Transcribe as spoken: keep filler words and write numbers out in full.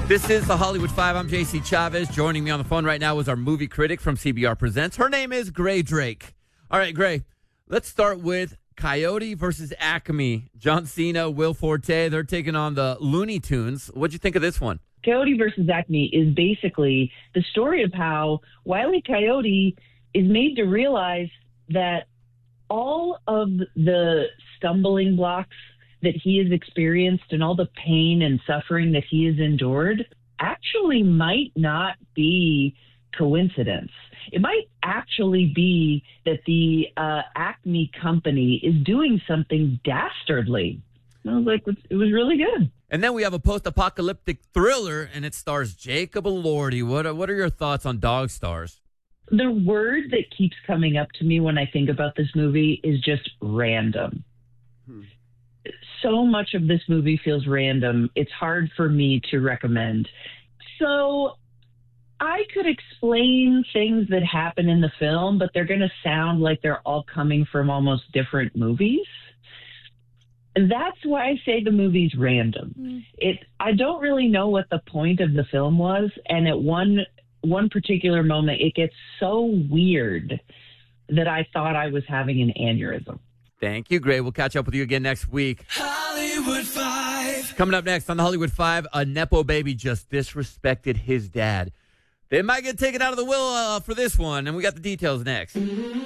This is the Hollywood Five. I'm J C Chavez. Joining me on the phone right now is our movie critic from C B R Presents. Her name is Gray Drake. All right, Gray, let's start with Coyote versus Acme. John Cena, Will Forte, they're taking on the Looney Tunes. What'd you think of this one? Coyote versus Acme is basically the story of how Wile E. Coyote is made to realize that all of the stumbling blocks that he has experienced and all the pain and suffering that he has endured actually might not be coincidence. It might actually be that the uh, Acme company is doing something dastardly. I was like, it was really good. And then we have a post-apocalyptic thriller, and it stars Jacob Elordi. What are, what are your thoughts on Dog Stars? The word that keeps coming up to me when I think about this movie is just random. Hmm. So much of this movie feels random. It's hard for me to recommend. So I could explain things that happen in the film, but they're going to sound like they're all coming from almost different movies. And that's why I say the movie's random. Mm. It I don't really know what the point of the film was, and at one one particular moment, it gets so weird that I thought I was having an aneurysm. Thank you, Gray. We'll catch up with you again next week. Hollywood Five. Coming up next on the Hollywood Five, a Nepo baby just disrespected his dad. They might get taken out of the will uh, for this one, and we got the details next.